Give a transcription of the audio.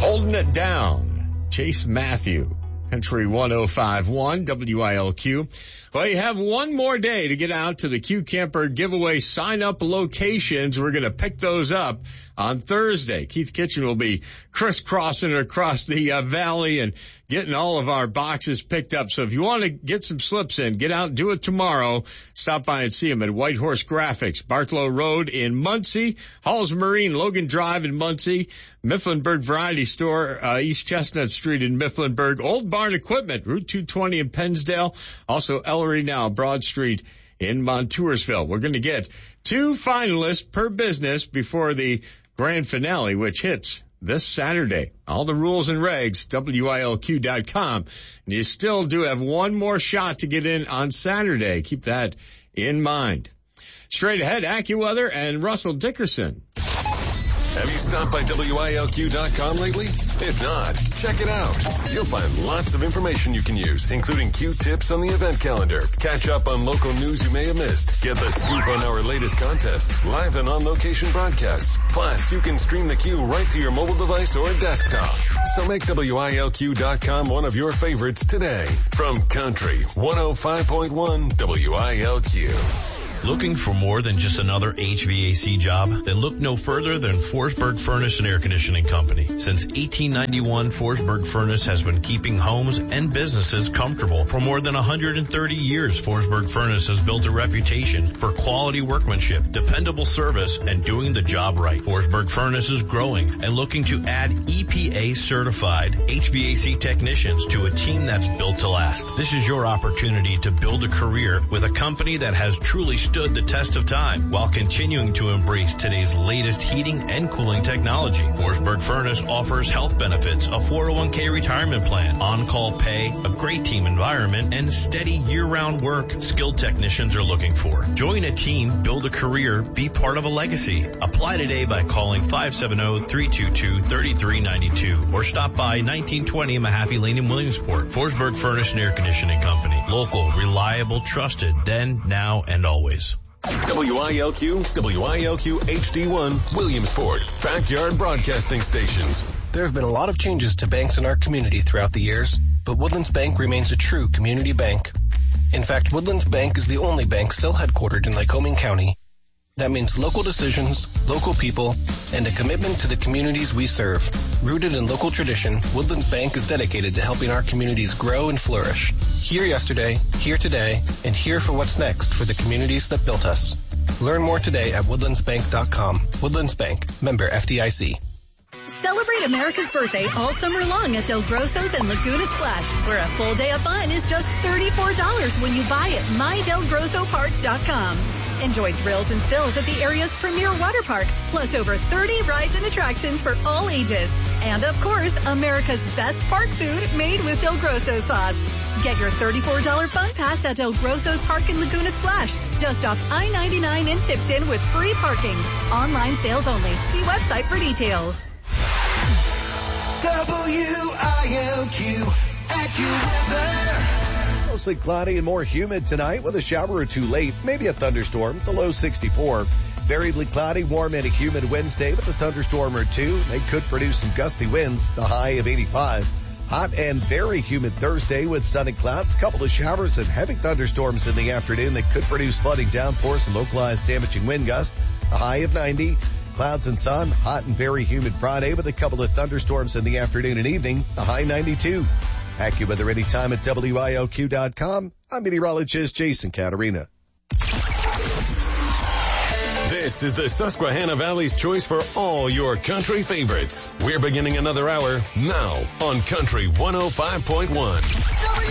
Holding it down. Chase Matthew. Country 105.1 WILQ. Well, you have one more day to get out to the Q Camper giveaway sign-up locations. We're going to pick those up on Thursday. Keith Kitchen will be crisscrossing across the valley and getting all of our boxes picked up. So if you want to get some slips in, get out and do it tomorrow. Stop by and see him at White Horse Graphics, Bartlow Road in Muncie, Halls Marine, Logan Drive in Muncie, Mifflinburg Variety Store, East Chestnut Street in Mifflinburg, Old Barn Equipment, Route 220 in Pennsdale, also Ellery Now, Broad Street in Montoursville. We're going to get 2 finalists per business before the grand finale, which hits this Saturday. All the rules and regs, WILQ.com. And you still do have one more shot to get in on Saturday. Keep that in mind. Straight ahead, AccuWeather and Russell Dickerson. Have you stopped by WILQ.com lately? If not, check it out. You'll find lots of information you can use, including Q tips on the event calendar. Catch up on local news you may have missed. Get the scoop on our latest contests, live and on-location broadcasts. Plus, you can stream the Q right to your mobile device or desktop. So make WILQ.com one of your favorites today. From Country 105.1 WILQ. Looking for more than just another HVAC job? Then look no further than Forsberg Furnace and Air Conditioning Company. Since 1891, Forsberg Furnace has been keeping homes and businesses comfortable. For more than 130 years, Forsberg Furnace has built a reputation for quality workmanship, dependable service, and doing the job right. Forsberg Furnace is growing and looking to add EPA-certified HVAC technicians to a team that's built to last. This is your opportunity to build a career with a company that has truly stood the test of time while continuing to embrace today's latest heating and cooling technology. Forsberg Furnace offers health benefits, a 401k retirement plan, on-call pay, a great team environment, and steady year-round work skilled technicians are looking for. Join a team, build a career, be part of a legacy. Apply today by calling 570-322-3392 or stop by 1920 Mahaffey Lane in Williamsport. Forsberg Furnace and Air Conditioning Company. Local, reliable, trusted, then, now, and always. WILQ, WILQ HD1, Williamsport, backyard broadcasting stations. There have been a lot of changes to banks in our community throughout the years, but Woodlands Bank remains a true community bank. In fact, Woodlands Bank is the only bank still headquartered in Lycoming County. That means local decisions, local people, and a commitment to the communities we serve. Rooted in local tradition, Woodlands Bank is dedicated to helping our communities grow and flourish. Here yesterday, here today, and here for what's next for the communities that built us. Learn more today at woodlandsbank.com. Woodlands Bank, member FDIC. Celebrate America's birthday all summer long at Del Grosso's and Laguna Splash, where a full day of fun is just $34 when you buy at mydelgrossopark.com. Enjoy thrills and spills at the area's premier water park, plus over 30 rides and attractions for all ages. And of course, America's best park food made with Del Grosso sauce. Get your $34 fun pass at Del Grosso's Park in Laguna Splash, just off I-99 in Tipton with free parking. Online sales only. See website for details. WILQ AccuWeather. Mostly cloudy and more humid tonight with a shower or two late, maybe a thunderstorm, the low 64. Variably cloudy, warm and a humid Wednesday with a thunderstorm or two. They could produce some gusty winds, the high of 85. Hot and very humid Thursday with sun and clouds, couple of showers and heavy thunderstorms in the afternoon that could produce flooding downpours and localized damaging wind gusts, the high of 90. Clouds and sun, hot and very humid Friday with a couple of thunderstorms in the afternoon and evening, the high 92. AccuWeather anytime at WILQ.com. I'm meteorologist Jason Caterina. This is the Susquehanna Valley's choice for all your country favorites. We're beginning another hour now on Country 105.1.